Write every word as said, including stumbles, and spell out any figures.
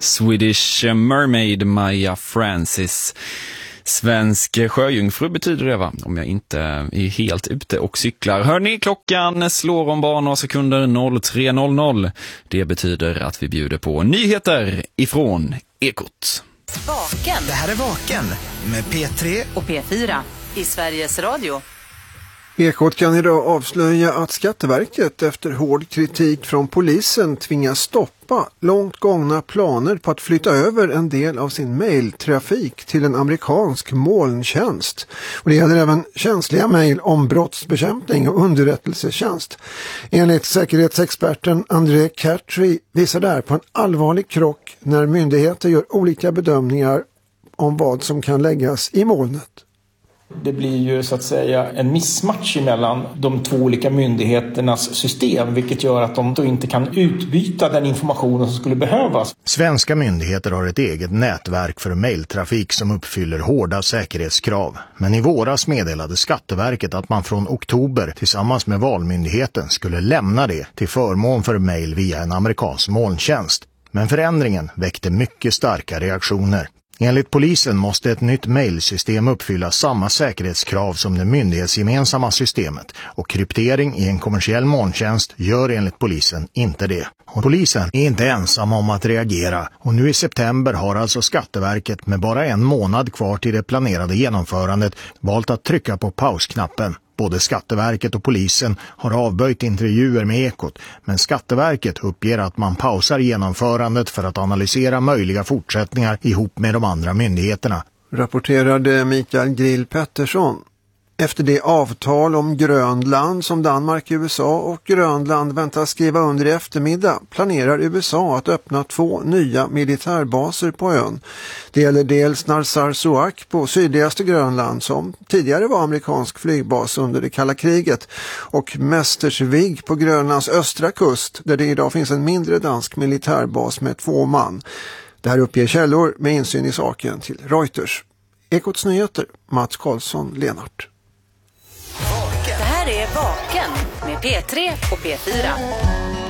Swedish Mermaid, Maja Francis. Svensk sjöjungfru betyder det, va? Om jag inte är helt ute och cyklar. Hörrni, klockan slår om bara några sekunder noll tre noll noll. Det betyder att vi bjuder på nyheter ifrån Ekot. Vaken. Det här är Vaken med P tre och P fyra i Sveriges Radio. Ekot kan idag avslöja att Skatteverket efter hård kritik från polisen tvingas stoppa långt gångna planer på att flytta över en del av sin mejltrafik till en amerikansk molntjänst. Och det gäller även känsliga mejl om brottsbekämpning och underrättelsetjänst. Enligt säkerhetsexperten André Cartry visar det här på en allvarlig krock när myndigheter gör olika bedömningar om vad som kan läggas i molnet. Det blir ju så att säga en missmatch mellan de två olika myndigheternas system, vilket gör att de då inte kan utbyta den informationen som skulle behövas. Svenska myndigheter har ett eget nätverk för mejltrafik som uppfyller hårda säkerhetskrav. Men i våras meddelade Skatteverket att man från oktober tillsammans med Valmyndigheten skulle lämna det till förmån för mejl via en amerikansk molntjänst. Men förändringen väckte mycket starka reaktioner. Enligt polisen måste ett nytt mejlsystem uppfylla samma säkerhetskrav som det myndighetsgemensamma systemet, och kryptering i en kommersiell molntjänst gör enligt polisen inte det. Och polisen är inte ensam om att reagera, och nu i september har alltså Skatteverket med bara en månad kvar till det planerade genomförandet valt att trycka på pausknappen. Både Skatteverket och polisen har avböjt intervjuer med Ekot, men Skatteverket uppger att man pausar genomförandet för att analysera möjliga fortsättningar ihop med de andra myndigheterna. Rapporterade Mikael Grill Pettersson. Efter det avtal om Grönland som Danmark, U S A och Grönland väntas skriva under i eftermiddag planerar U S A att öppna två nya militärbaser på ön. Det gäller dels Narsarsuaq på sydligaste Grönland som tidigare var amerikansk flygbas under det kalla kriget, och Mästersvig på Grönlands östra kust där det idag finns en mindre dansk militärbas med två man. Det här uppger källor med insyn i saken till Reuters. Ekots nyheter, Mats Karlsson, Lenart. Det här är Vaken med P tre och P fyra.